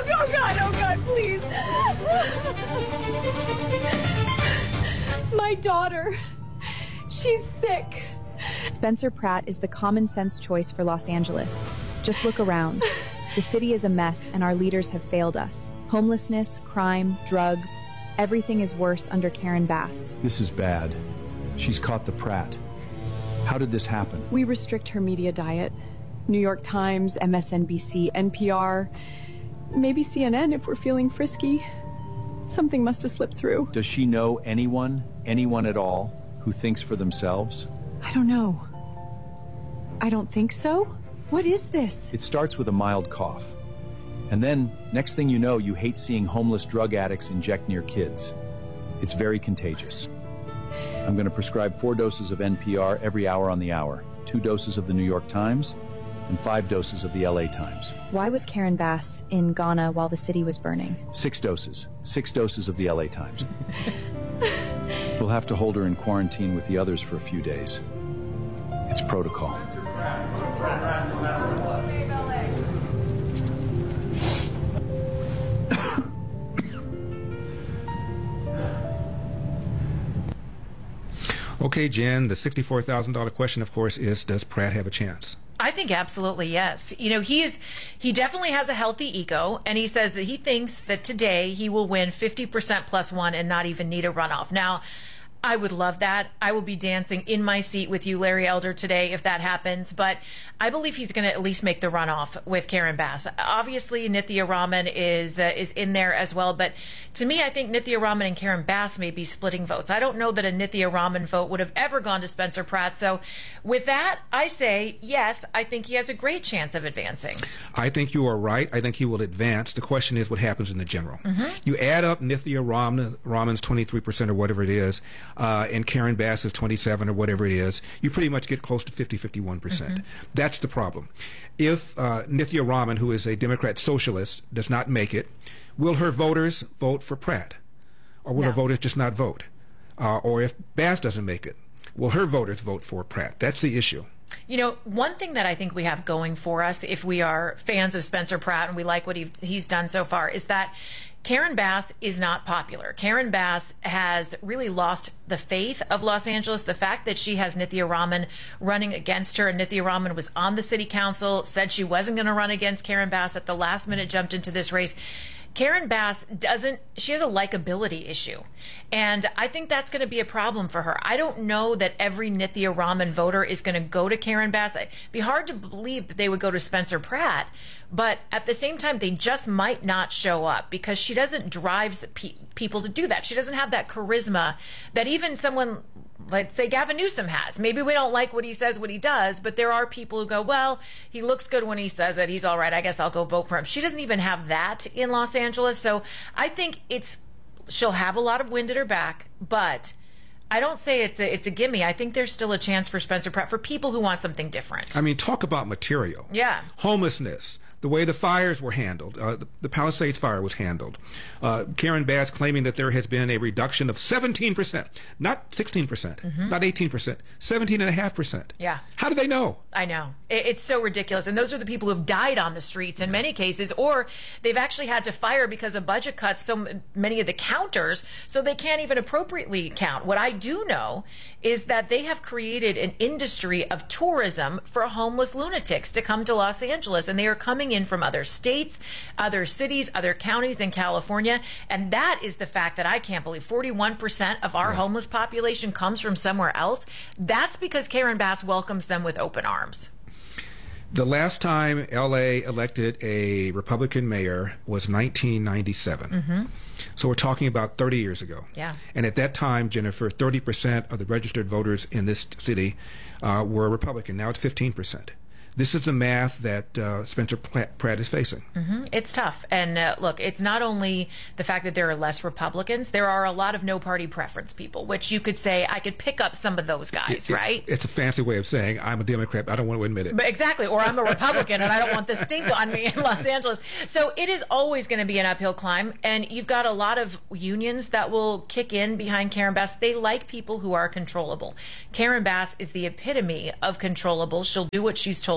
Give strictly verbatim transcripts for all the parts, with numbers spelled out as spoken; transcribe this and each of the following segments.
oh, oh God, oh God, please. My daughter, she's sick. Spencer Pratt is the common sense choice for Los Angeles. Just look around. The city is a mess and our leaders have failed us. Homelessness, crime, drugs, everything is worse under Karen Bass. This is bad. She's caught the Pratt. How did this happen? We restrict her media diet. New York Times, M S N B C, N P R, maybe C N N if we're feeling frisky. Something must have slipped through. Does she know anyone, anyone at all, who thinks for themselves? I don't know. I don't think so. What is this? It starts with a mild cough. And then, next thing you know, you hate seeing homeless drug addicts inject near kids. It's very contagious. I'm going to prescribe four doses of N P R every hour on the hour, two doses of the New York Times, and five doses of the L A Times. Why was Karen Bass in Ghana while the city was burning? Six doses. Six doses of the L A Times. We'll have to hold her in quarantine with the others for a few days. It's protocol. Okay, Jen, the sixty-four thousand dollar question, of course, is, does Pratt have a chance? I think absolutely yes. You know, he is, he definitely has a healthy ego, and he says that he thinks that today he will win fifty percent plus one and not even need a runoff. Now, I would love that. I will be dancing in my seat with you, Larry Elder, today if that happens. But I believe he's going to at least make the runoff with Karen Bass. Obviously, Nithya Raman is uh, is in there as well. But to me, I think Nithya Raman and Karen Bass may be splitting votes. I don't know that a Nithya Raman vote would have ever gone to Spencer Pratt. So with that, I say, yes, I think he has a great chance of advancing. I think you are right. I think he will advance. The question is what happens in the general. Mm-hmm. You add up Nithya Raman, Raman's twenty-three percent or whatever it is, Uh, and Karen Bass is twenty-seven or whatever it is, you pretty much get close to fifty, fifty-one percent. Mm-hmm. That's the problem. If uh, Nithya Raman, who is a Democrat socialist, does not make it, will her voters vote for Pratt? Or will No. her voters just not vote? Uh, or if Bass doesn't make it, will her voters vote for Pratt? That's the issue. You know, one thing that I think we have going for us, if we are fans of Spencer Pratt and we like what he, he's done so far, is that Karen Bass is not popular. Karen Bass has really lost the faith of Los Angeles. The fact that she has Nithya Raman running against her, and Nithya Raman was on the city council, said she wasn't going to run against Karen Bass, at the last minute jumped into this race. Karen Bass doesn't, she has a likability issue. And I think that's going to be a problem for her. I don't know that every Nithya Raman voter is going to go to Karen Bass. It'd be hard to believe that they would go to Spencer Pratt. But at the same time, they just might not show up because she doesn't drive pe- people to do that. She doesn't have that charisma that even someone, let's say Gavin Newsom, has. Maybe we don't like what he says, what he does, but there are people who go, well, he looks good when he says it. He's all right. I guess I'll go vote for him. She doesn't even have that in Los Angeles. So I think it's, she'll have a lot of wind at her back, but I don't say it's a, it's a gimme. I think there's still a chance for Spencer Pratt, for people who want something different. I mean, talk about material. Yeah. Homelessness, the way the fires were handled, uh, the, the Palisades fire was handled. Uh, Karen Bass claiming that there has been a reduction of seventeen percent, not sixteen percent, mm-hmm. not eighteen percent, seventeen point five percent. Yeah. How do they know? I know. It, it's so ridiculous. And those are the people who have died on the streets in many cases, or they've actually had to fire because of budget cuts so m- many of the counters, so they can't even appropriately count. What I do know is that they have created an industry of tourism for homeless lunatics to come to Los Angeles, and they are coming in from other states, other cities, other counties in California. And that is the fact that I can't believe forty-one percent of our Right. homeless population comes from somewhere else. That's because Karen Bass welcomes them with open arms. The last time L A elected a Republican mayor was nineteen ninety-seven. Mm-hmm. So we're talking about thirty years ago. Yeah. And at that time, Jennifer, thirty percent of the registered voters in this city uh, were Republican. Now it's fifteen percent. This is the math that uh, Spencer Pratt is facing. Mm-hmm. It's tough. And uh, look, it's not only the fact that there are less Republicans, there are a lot of no party preference people, which you could say I could pick up some of those guys, it, right? It, it's a fancy way of saying I'm a Democrat, but I don't want to admit it. But exactly. Or I'm a Republican and I don't want the stink on me in Los Angeles. So it is always going to be an uphill climb. And you've got a lot of unions that will kick in behind Karen Bass. They like people who are controllable. Karen Bass is the epitome of controllable. She'll do what she's told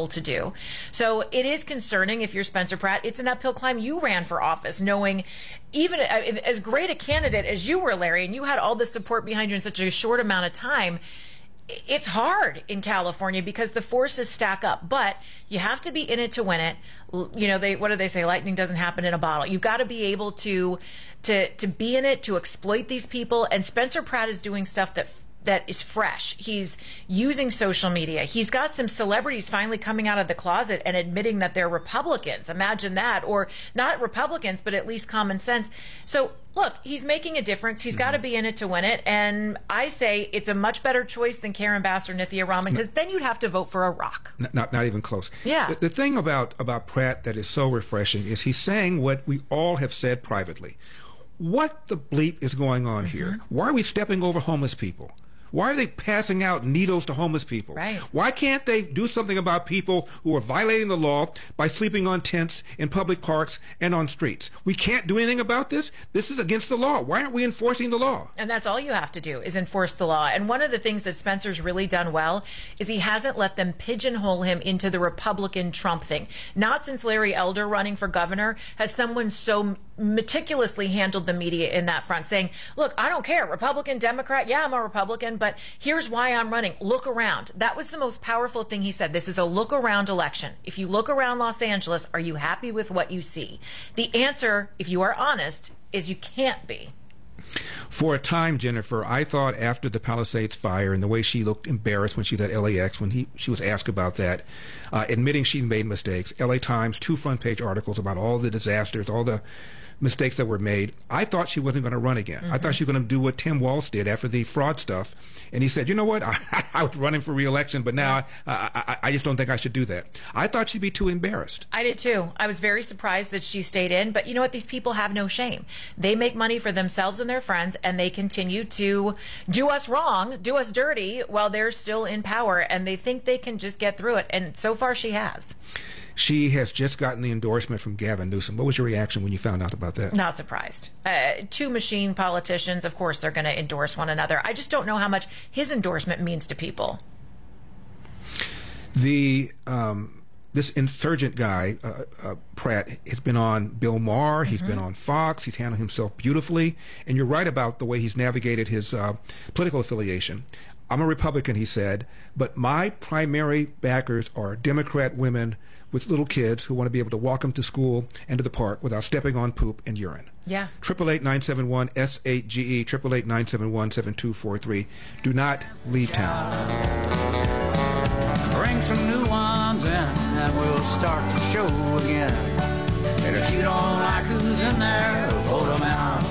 able to do. So it is concerning if you're Spencer Pratt. It's an uphill climb. You ran for office knowing, even as great a candidate as you were, Larry, and you had all the support behind you in such a short amount of time, it's hard in California because the forces stack up, but you have to be in it to win it. You know, they, what do they say? Lightning doesn't happen in a bottle. You've got to be able to, to, to be in it, to exploit these people. And Spencer Pratt is doing stuff that that is fresh. He's using social media. He's got some celebrities finally coming out of the closet and admitting that they're Republicans. Imagine that. Or not Republicans, but at least common sense. So look, he's making a difference. He's mm-hmm. got to be in it to win it. And I say it's a much better choice than Karen Bass or Nithya Raman, because then you'd have to vote for a rock. Not, not, not even close. Yeah. The, the thing about, about Pratt that is so refreshing is he's saying what we all have said privately. What the bleep is going on mm-hmm. here? Why are we stepping over homeless people? Why are they passing out needles to homeless people? Right. Why can't they do something about people who are violating the law by sleeping on tents in public parks and on streets? We can't do anything about this? This is against the law. Why aren't we enforcing the law? And that's all you have to do is enforce the law. And one of the things that Spencer's really done well is he hasn't let them pigeonhole him into the Republican Trump thing. Not since Larry Elder running for governor has someone so meticulously handled the media in that front, saying, look, I don't care, Republican, Democrat, yeah, I'm a Republican, but here's why I'm running. Look around. That was the most powerful thing he said. This is a look around election. If you look around Los Angeles, are you happy with what you see? The answer, if you are honest, is you can't be. For a time, Jennifer, I thought after the Palisades fire and the way she looked embarrassed when she was at L A X, when he, she was asked about that, uh, admitting she made mistakes, L A Times, two front page articles about all the disasters, all the mistakes that were made. I thought she wasn't going to run again. Mm-hmm. I thought she was going to do what Tim Walz did after the fraud stuff. And he said, you know what, I, I was running for re-election, but now I, I, I just don't think I should do that. I thought she'd be too embarrassed. I did too. I was very surprised that she stayed in. But you know what? These people have no shame. They make money for themselves and their friends, and they continue to do us wrong, do us dirty while they're still in power. And they think they can just get through it. And so far she has. She has just gotten the endorsement from Gavin Newsom. What was your reaction when you found out about that? Not surprised. Uh, two machine politicians, of course, they're going to endorse one another. I just don't know how much his endorsement means to people. The um, this insurgent guy, uh, uh, Pratt, has been on Bill Maher. He's mm-hmm. been on Fox. He's handled himself beautifully. And you're right about the way he's navigated his uh, political affiliation. I'm a Republican, he said, but my primary backers are Democrat women with little kids who want to be able to walk them to school and to the park without stepping on poop and urine. Yeah. Triple eight nine seven one S eight G E. Triple eight nine seven one seven two four three. Do not leave town. Bring some new ones in, and we'll start the show again. And if you don't like who's in there, vote them out.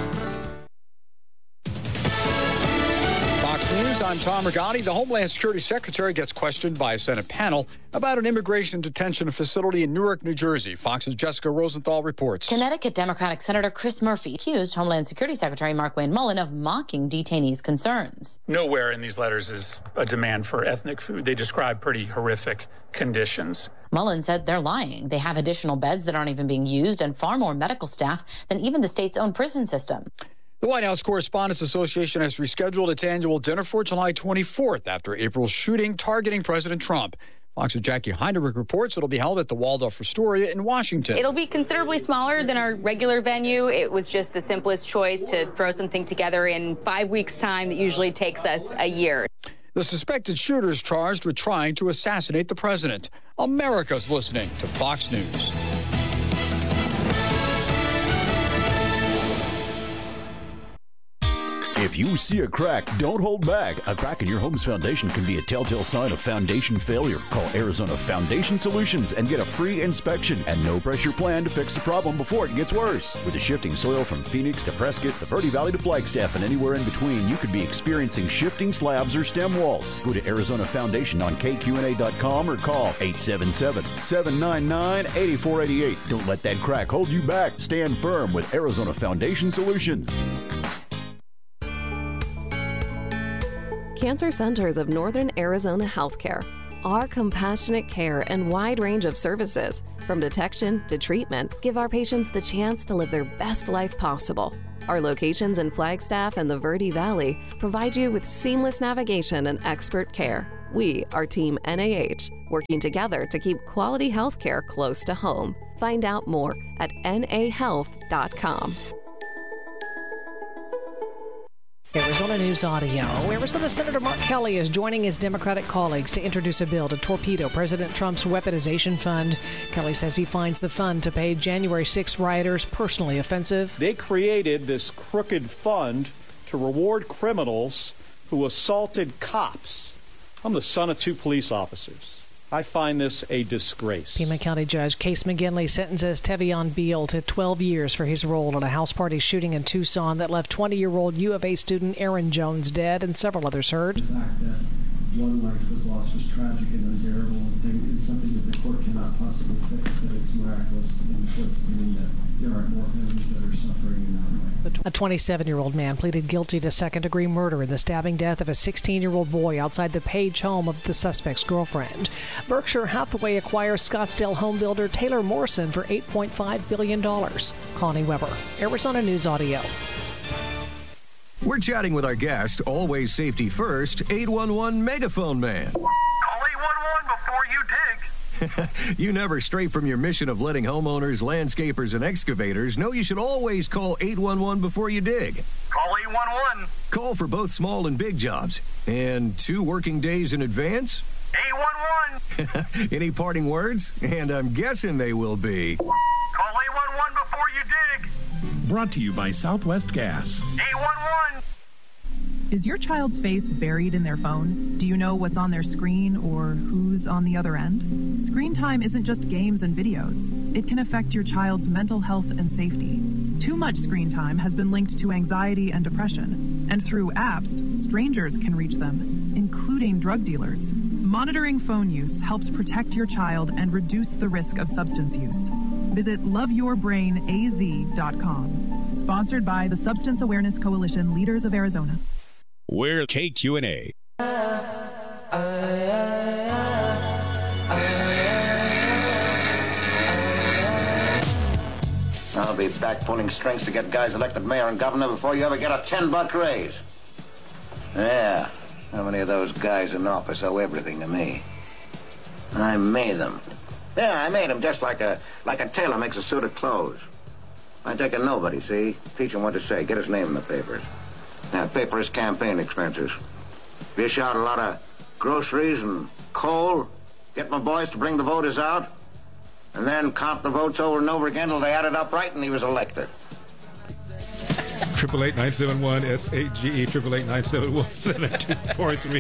News, I'm Tom Rigotti. The Homeland Security Secretary gets questioned by a Senate panel about an immigration detention facility in Newark, New Jersey. Fox's Jessica Rosenthal reports. Connecticut Democratic Senator Chris Murphy accused Homeland Security Secretary Mark Wayne Mullen of mocking detainees' concerns. Nowhere in these letters is a demand for ethnic food. They describe pretty horrific conditions. Mullen said they're lying. They have additional beds that aren't even being used and far more medical staff than even the state's own prison system. The White House Correspondents Association has rescheduled its annual dinner for July twenty-fourth after April's shooting targeting President Trump. Fox's Jackie Heinrich reports it'll be held at the Waldorf Astoria in Washington. It'll be considerably smaller than our regular venue. It was just the simplest choice to throw something together in five weeks' time that usually takes us a year. The suspected shooter is charged with trying to assassinate the president. America's listening to Fox News. If you see a crack, don't hold back. A crack in your home's foundation can be a telltale sign of foundation failure. Call Arizona Foundation Solutions and get a free inspection and no-pressure plan to fix the problem before it gets worse. With the shifting soil from Phoenix to Prescott, the Verde Valley to Flagstaff, and anywhere in between, you could be experiencing shifting slabs or stem walls. Go to Arizona Foundation on K Q N A dot com or call eight seven seven, seven nine nine, eight four eight eight. Don't let that crack hold you back. Stand firm with Arizona Foundation Solutions. Cancer Centers of Northern Arizona Healthcare. Our compassionate care and wide range of services, from detection to treatment, give our patients the chance to live their best life possible. Our locations in Flagstaff and the Verde Valley provide you with seamless navigation and expert care. We are Team N A H, working together to keep quality health care close to home. Find out more at N A health dot com. Arizona News Audio. Arizona Senator Mark Kelly is joining his Democratic colleagues to introduce a bill to torpedo President Trump's weaponization fund. Kelly says he finds the fund to pay January sixth rioters personally offensive. They created this crooked fund to reward criminals who assaulted cops. I'm the son of two police officers. I find this a disgrace. Pima County Judge Case McGinley sentences Tevion Beal to twelve years for his role in a house party shooting in Tucson that left twenty-year-old U of A student Aaron Jones dead and several others hurt. The fact that one life was lost was tragic and unbearable, and it's something that the court cannot possibly fix, but it's miraculous in the court's opinion that there aren't more families that are suffering in that way. A twenty-seven-year-old man pleaded guilty to second-degree murder in the stabbing death of a sixteen-year-old boy outside the Page home of the suspect's girlfriend. Berkshire Hathaway acquires Scottsdale home builder Taylor Morrison for eight point five billion dollars. Connie Weber, Arizona News Audio. We're chatting with our guest, always safety first, eight one one Megaphone Man. Call eight one one before you dig. You never stray from your mission of letting homeowners, landscapers, and excavators know you should always call eight one one before you dig. Call eight one one. Call for both small and big jobs. And two working days in advance? eight one one. Any parting words? And I'm guessing they will be. Call eight one one before you dig. Brought to you by Southwest Gas. eight one one. Is your child's face buried in their phone? Do you know what's on their screen or who's on the other end? Screen time isn't just games and videos. It can affect your child's mental health and safety. Too much screen time has been linked to anxiety and depression, and through apps, strangers can reach them, including drug dealers. Monitoring phone use helps protect your child and reduce the risk of substance use. Visit love your brain A Z dot com. Sponsored by the Substance Awareness Coalition Leaders of Arizona. We're K Q N A. I'll be back pulling strings to get guys elected mayor and governor before you ever get a ten-buck raise. Yeah, how many of those guys in office owe everything to me? I made them. Yeah, I made them just like a like a tailor makes a suit of clothes. I take a nobody, see? Teach him what to say. Get his name in the papers. Now, pay for his campaign expenses. Dish out a lot of groceries and coal. Get my boys to bring the voters out. And then count the votes over and over again till they added up right and he was elected. Triple eight nine seven one S eight G E triple eight nine seven one seven two four three.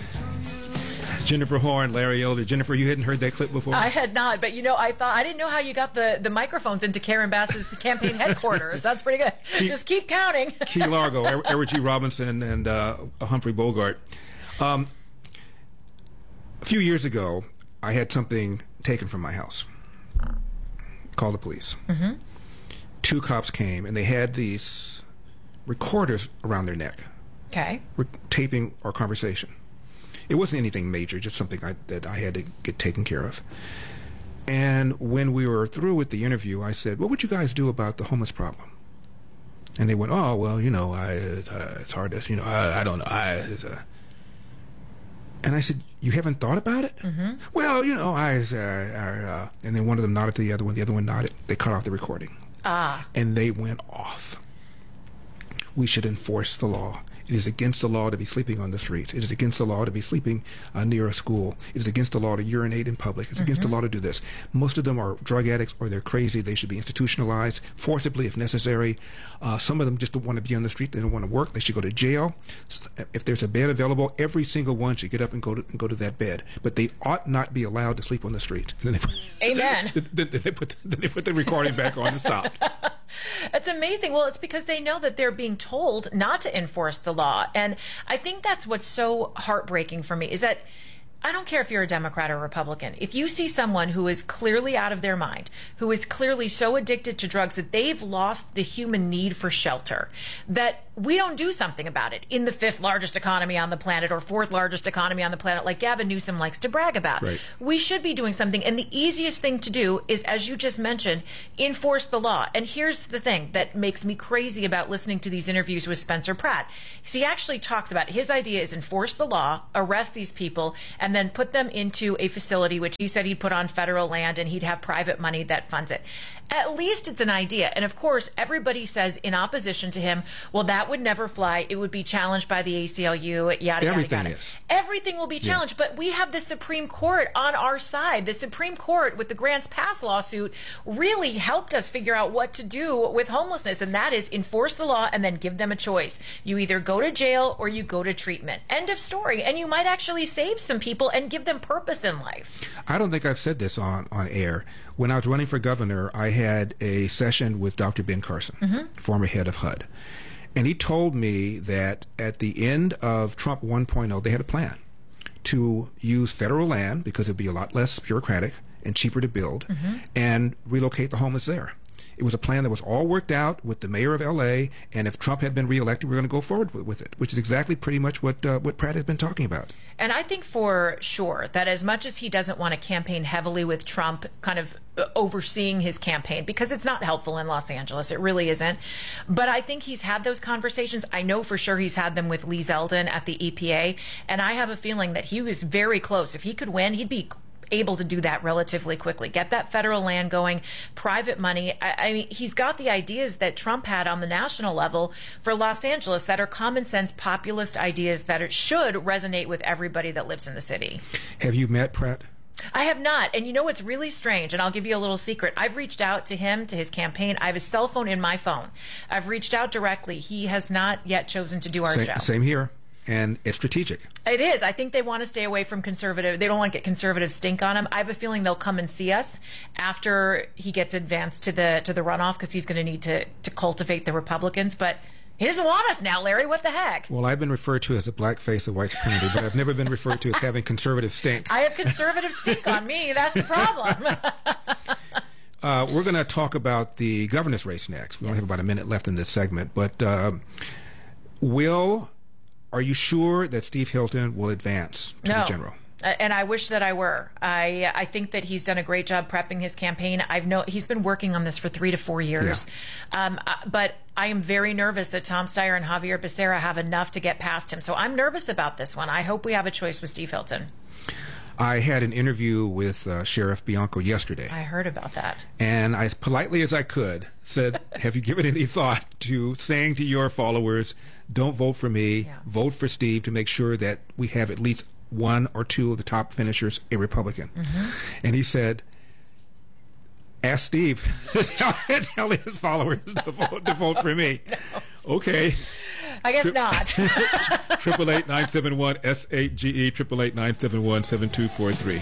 Jennifer Horn, Larry Elder. Jennifer, you hadn't heard that clip before? I had not, but you know, I thought I didn't know how you got the, the microphones into Karen Bass's campaign headquarters. That's pretty good. Key, Just keep counting. Key Largo, Eric G. Robinson, and uh, Humphrey Bogart. Um, a few years ago, I had something taken from my house. Called the police. Mm-hmm. Two cops came, and they had these recorders around their neck. Okay. Re- taping our conversation. It wasn't anything major, just something I, that I had to get taken care of. And when we were through with the interview, I said, what would you guys do about the homeless problem? And they went, oh, well, you know, I, uh, it's hard to, you know, I, I don't know. I, it's, uh... And I said, you haven't thought about it? Mm-hmm. Well, you know, I, uh, uh, and then one of them nodded to the other one, the other one nodded. They cut off the recording. Ah. And they went off. We should enforce the law. It is against the law to be sleeping on the streets. It is against the law to be sleeping uh, near a school. It is against the law to urinate in public. It's mm-hmm. against the law to do this. Most of them are drug addicts or they're crazy. They should be institutionalized forcibly if necessary. Uh, some of them just don't want to be on the street. They don't want to work. They should go to jail. If there's a bed available, every single one should get up and go to and go to that bed. But they ought not be allowed to sleep on the street. Amen. Then they put then they put the recording back on and stopped. It's amazing. Well, it's because they know that they're being told not to enforce the law. And I think that's what's so heartbreaking for me is that I don't care if you're a Democrat or Republican. If you see someone who is clearly out of their mind, who is clearly so addicted to drugs that they've lost the human need for shelter, that we don't do something about it in the fifth largest economy on the planet or fourth largest economy on the planet, like Gavin Newsom likes to brag about. Right. We should be doing something. And the easiest thing to do is, as you just mentioned, enforce the law. And here's the thing that makes me crazy about listening to these interviews with Spencer Pratt. He actually talks about his idea is enforce the law, arrest these people, and then put them into a facility, which he said he'd put on federal land and he'd have private money that funds it. At least it's an idea. And of course, everybody says in opposition to him, well, that would never fly. It would be challenged by the A C L U, yada, yada, Everything yada. is. Everything will be challenged. Yeah. But we have the Supreme Court on our side. The Supreme Court, with the Grants Pass lawsuit, really helped us figure out what to do with homelessness. And that is enforce the law and then give them a choice. You either go to jail or you go to treatment. End of story. And you might actually save some people and give them purpose in life. I don't think I've said this on, on air. When I was running for governor, I had a session with Doctor Ben Carson, mm-hmm. former head of H U D. And he told me that at the end of Trump one point oh, they had a plan to use federal land because it would be a lot less bureaucratic and cheaper to build, mm-hmm. and relocate the homeless there. It was a plan that was all worked out with the mayor of L A, and if Trump had been reelected, we we're going to go forward with, with it, which is exactly pretty much what uh, what Pratt has been talking about. And I think for sure that as much as he doesn't want to campaign heavily with Trump kind of overseeing his campaign, because it's not helpful in Los Angeles, it really isn't, but I think he's had those conversations. I know for sure he's had them with Lee Zeldin at the E P A, and I have a feeling that he was very close. If he could win, he'd be able to do that relatively quickly. Get that federal land going, private money. I, I mean, he's got the ideas that Trump had on the national level for Los Angeles that are common sense, populist ideas that are, should resonate with everybody that lives in the city. Have you met Pratt? I have not. And you know what's really strange, and I'll give you a little secret. I've reached out to him, to his campaign. I have his cell phone in my phone. I've reached out directly. He has not yet chosen to do our same, show. Same here. And it's strategic. It is. I think they want to stay away from conservative. They don't want to get conservative stink on him. I have a feeling they'll come and see us after he gets advanced to the to the runoff, because he's going to need to to cultivate the Republicans. But he doesn't want us now, Larry. What the heck? Well, I've been referred to as the black face of white supremacy, but I've never been referred to as having conservative stink. I have conservative stink on me. That's the problem. uh, we're going to talk about the governor's race next. We yes. only have about a minute left in this segment. But uh, will... Are you sure that Steve Hilton will advance to no. the general? And I wish that I were. I I think that he's done a great job prepping his campaign. I've know he's been working on this for three to four years. Yeah. Um, but I am very nervous that Tom Steyer and Javier Becerra have enough to get past him. So I'm nervous about this one. I hope we have a choice with Steve Hilton. I had an interview with uh, Sheriff Bianco yesterday. I heard about that. And I, as politely as I could, said, have you given any thought to saying to your followers, don't vote for me, yeah. vote for Steve, to make sure that we have at least one or two of the top finishers a Republican? Mm-hmm. And he said, ask Steve to tell, tell his followers to vote, to vote for me. No. Okay. I guess not. Triple eight nine seven one S eight G E triple eight nine seven one seven two four three.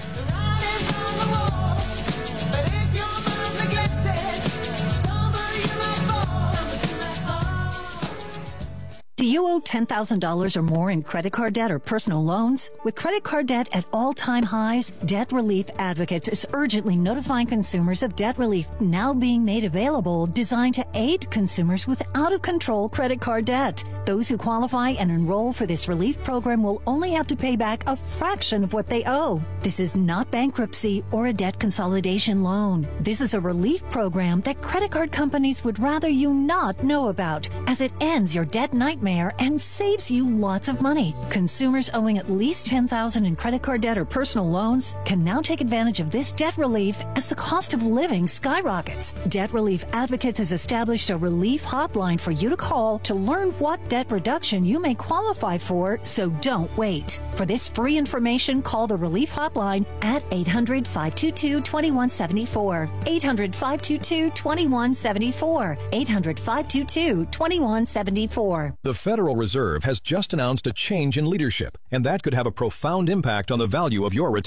Do you owe ten thousand dollars or more in credit card debt or personal loans? With credit card debt at all-time highs, Debt Relief Advocates is urgently notifying consumers of debt relief now being made available, designed to aid consumers with out-of-control credit card debt. Those who qualify and enroll for this relief program will only have to pay back a fraction of what they owe. This is not bankruptcy or a debt consolidation loan. This is a relief program that credit card companies would rather you not know about, as it ends your debt nightmare and saves you lots of money. Consumers owing at least ten thousand dollars in credit card debt or personal loans can now take advantage of this debt relief as the cost of living skyrockets. Debt Relief Advocates has established a relief hotline for you to call to learn what debt reduction you may qualify for, so don't wait. For this free information, call the relief hotline at eight hundred, five two two, two one seven four. eight hundred, five two two, two one seven four. eight hundred, five two two, two one seven four. The Federal Reserve has just announced a change in leadership, and that could have a profound impact on the value of your retirement.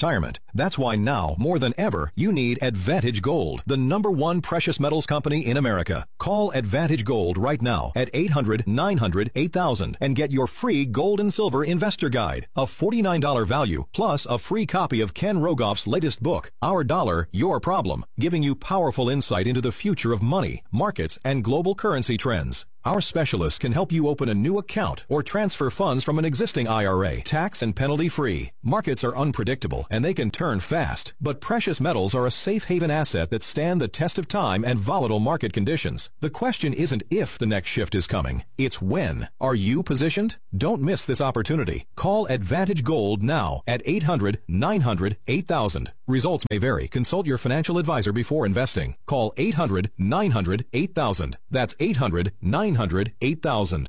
That's why now, more than ever, you need Advantage Gold, the number one precious metals company in America. Call Advantage Gold right now at eight hundred, nine hundred, eight thousand and get your free Gold and Silver Investor Guide, a forty-nine dollars value, plus a free copy of Ken Rogoff's latest book, Our Dollar, Your Problem, giving you powerful insight into the future of money, markets, and global currency trends. Our specialists can help you open a new account or transfer funds from an existing I R A, tax and penalty free. Markets are unpredictable and they can turn fast, but precious metals are a safe haven asset that stand the test of time and volatile market conditions. The question isn't if the next shift is coming, it's when. Are you positioned? Don't miss this opportunity. Call Advantage Gold now at eight hundred, nine hundred, eight thousand. Results may vary. Consult your financial advisor before investing. Call eight hundred, nine hundred, eight thousand. That's eight hundred, nine hundred, eight thousand.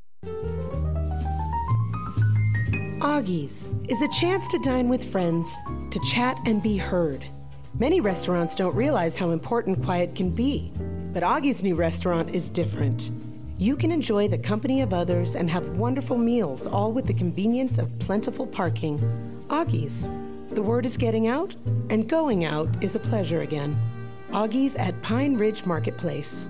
Augie's is a chance to dine with friends, to chat and be heard. Many restaurants don't realize how important quiet can be, but Augie's new restaurant is different. You can enjoy the company of others and have wonderful meals, all with the convenience of plentiful parking. Augie's. The word is getting out, and going out is a pleasure again. Augie's at Pine Ridge Marketplace.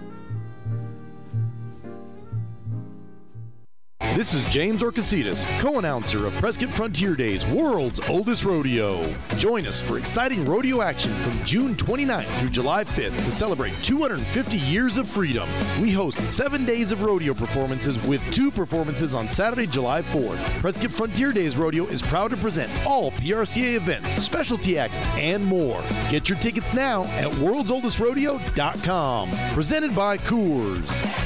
This is James Orcasitas, co-announcer of Prescott Frontier Days, world's oldest rodeo. Join us for exciting rodeo action from June twenty-ninth through July fifth to celebrate two hundred fifty years of freedom. We host seven days of rodeo performances with two performances on Saturday, July fourth. Prescott Frontier Days Rodeo is proud to present all P R C A events, specialty acts, and more. Get your tickets now at worlds oldest rodeo dot com. Presented by Coors.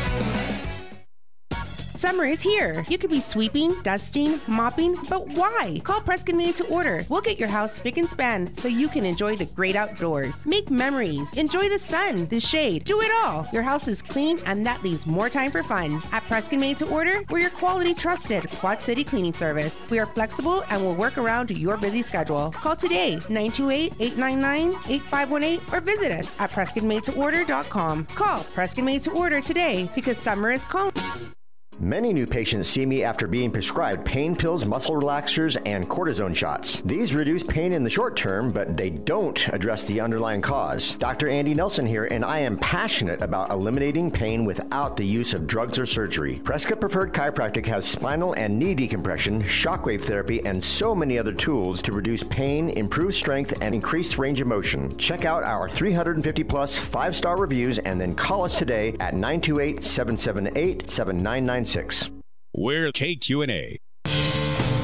Summer is here. You could be sweeping, dusting, mopping, but why? Call Prescott Made to Order. We'll get your house spick and span so you can enjoy the great outdoors. Make memories. Enjoy the sun, the shade. Do it all. Your house is clean and that leaves more time for fun. At Prescott Made to Order, we're your quality trusted Quad City cleaning service. We are flexible and will work around your busy schedule. Call today, nine two eight, eight nine nine, eight five one eight or visit us at prescott made to order dot com. Call Prescott Made to Order today because summer is calling. Many new patients see me after being prescribed pain pills, muscle relaxers, and cortisone shots. These reduce pain in the short term, but they don't address the underlying cause. Doctor Andy Nelson here, and I am passionate about eliminating pain without the use of drugs or surgery. Prescott Preferred Chiropractic has spinal and knee decompression, shockwave therapy, and so many other tools to reduce pain, improve strength, and increase range of motion. Check out our three hundred fifty plus five-star reviews and then call us today at nine two eight, seven seven eight, seven nine nine six. We're K Q N A.